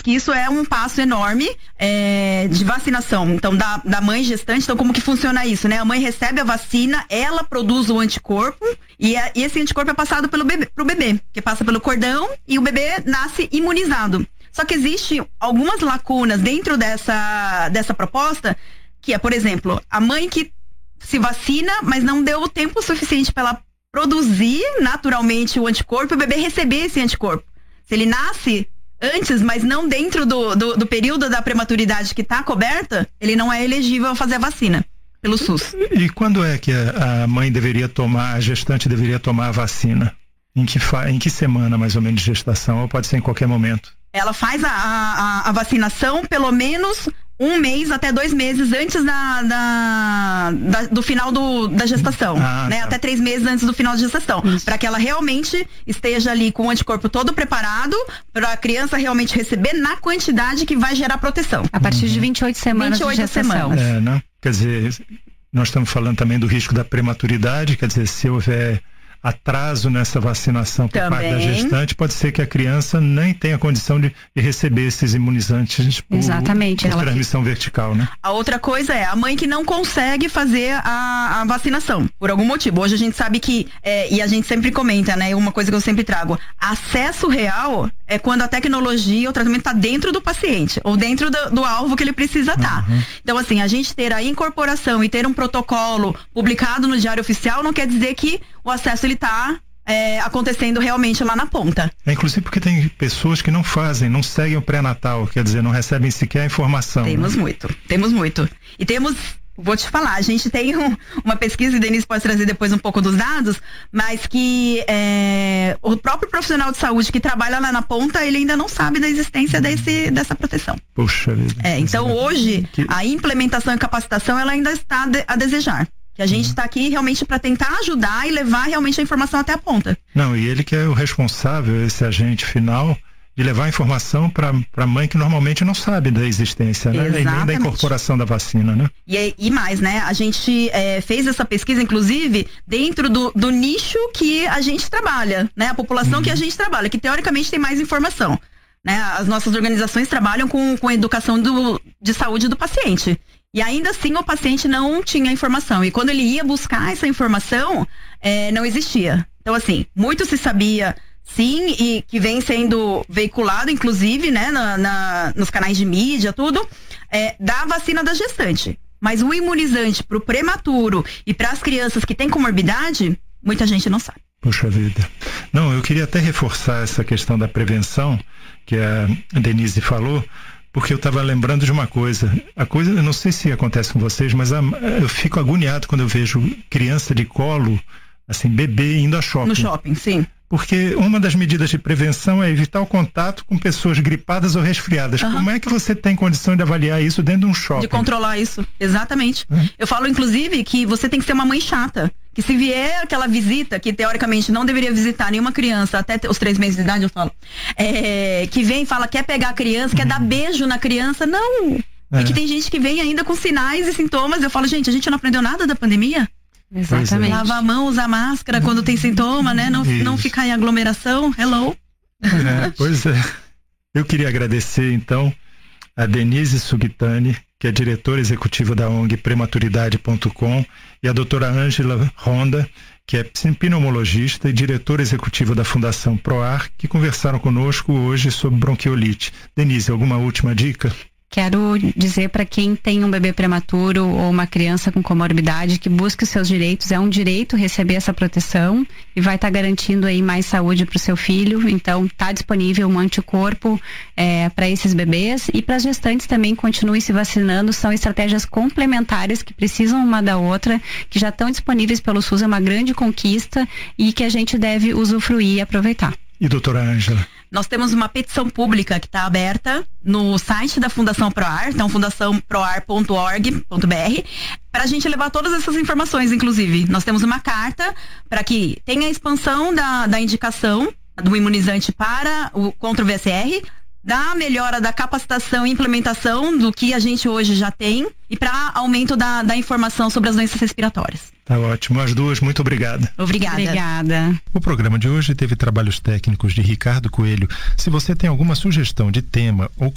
que isso é um passo enorme de vacinação. Então, da mãe gestante, então como que funciona isso, né? A mãe recebe a vacina, ela produz o anticorpo e esse anticorpo é passado pro bebê, que passa pelo cordão e o bebê nasce imunizado. Só que existe algumas lacunas dentro dessa proposta, que é, por exemplo, a mãe que se vacina, mas não deu o tempo suficiente para ela produzir naturalmente o anticorpo e o bebê receber esse anticorpo. Se ele nasce antes, mas não dentro do período da prematuridade que está coberta, ele não é elegível a fazer a vacina pelo SUS. E quando é que a mãe deveria tomar, a gestante deveria tomar a vacina? Em que semana, mais ou menos, de gestação? Ou pode ser em qualquer momento? Ela faz a vacinação pelo menos 1 mês até 2 meses antes do final da gestação, né? Tá. Até 3 meses antes do final da gestação, para que ela realmente esteja ali com o anticorpo todo preparado para a criança realmente receber na quantidade que vai gerar proteção. A partir de 28 semanas de gestação. Né? Quer dizer, nós estamos falando também do risco da prematuridade, quer dizer, se houver atraso nessa vacinação por parte da gestante, pode ser que a criança nem tenha condição de receber esses imunizantes por transmissão vertical, né? A outra coisa é a mãe que não consegue fazer a vacinação, por algum motivo. Hoje a gente sabe que, e a gente sempre comenta, né? Uma coisa que eu sempre trago, acesso real é quando a tecnologia, o tratamento está dentro do paciente, ou dentro do alvo que ele precisa estar. Então, assim, a gente ter a incorporação e ter um protocolo publicado no Diário Oficial não quer dizer que o acesso ele está acontecendo realmente lá na ponta. Inclusive porque tem pessoas que não seguem o pré-natal, quer dizer, não recebem sequer a informação. Temos muito. E vou te falar, a gente tem uma pesquisa, e Denise pode trazer depois um pouco dos dados, mas que o próprio profissional de saúde que trabalha lá na ponta, ele ainda não sabe da existência dessa proteção. Poxa vida. Então hoje, a implementação e capacitação, ela ainda está a desejar. Que a gente está aqui realmente para tentar ajudar e levar realmente a informação até a ponta. Não, e ele que é o responsável, esse agente final, de levar a informação para a mãe que normalmente não sabe da existência, né? Nem da incorporação da vacina, né? E mais, né? A gente fez essa pesquisa, inclusive, dentro do nicho que a gente trabalha, né? A população que a gente trabalha, que teoricamente tem mais informação, né? As nossas organizações trabalham com a educação de saúde do paciente. E ainda assim o paciente não tinha informação. E quando ele ia buscar essa informação, não existia. Então, assim, muito se sabia, sim, e que vem sendo veiculado, inclusive, né, nos canais de mídia, tudo, da vacina da gestante. Mas o imunizante para o prematuro e para as crianças que têm comorbidade, muita gente não sabe. Puxa vida. Não, eu queria até reforçar essa questão da prevenção, que a Denise falou, porque eu estava lembrando de uma coisa. Eu não sei se acontece com vocês, mas eu fico agoniado quando eu vejo criança de colo, assim, bebê indo a shopping. No shopping, sim. Porque uma das medidas de prevenção é evitar o contato com pessoas gripadas ou resfriadas. Como é que você tem condição de avaliar isso dentro de um shopping? De controlar isso, exatamente. Eu falo, inclusive, que você tem que ser uma mãe chata. Que se vier aquela visita, que teoricamente não deveria visitar nenhuma criança até os 3 meses de idade, eu falo, que vem e fala, quer pegar a criança, quer dar beijo na criança, não. E que tem gente que vem ainda com sinais e sintomas, eu falo, gente, a gente não aprendeu nada da pandemia? Exatamente. Lavar a mão, usar máscara quando tem sintoma, né? Não ficar em aglomeração, hello. Pois é. Eu queria agradecer, então, a Denise Sugitani, que é diretora executiva da ONG Prematuridade.com, e a doutora Ângela Ronda, que é pneumologista e diretora executiva da Fundação PROAR, que conversaram conosco hoje sobre bronquiolite. Denise, alguma última dica? Quero dizer para quem tem um bebê prematuro ou uma criança com comorbidade que busque os seus direitos, é um direito receber essa proteção e vai estar garantindo aí mais saúde para o seu filho. Então está disponível um anticorpo para esses bebês, e para as gestantes também continue se vacinando. São estratégias complementares que precisam uma da outra, que já estão disponíveis pelo SUS, é uma grande conquista e que a gente deve usufruir e aproveitar. E doutora Ângela? Nós temos uma petição pública que está aberta no site da Fundação PROAR, então fundaçãoproar.org.br, para a gente levar todas essas informações, inclusive. Nós temos uma carta para que tenha a expansão da indicação do imunizante contra o VSR, da melhora da capacitação e implementação do que a gente hoje já tem, e para aumento da informação sobre as doenças respiratórias. Tá ótimo. As duas, muito obrigada. Obrigada. O programa de hoje teve trabalhos técnicos de Ricardo Coelho. Se você tem alguma sugestão de tema ou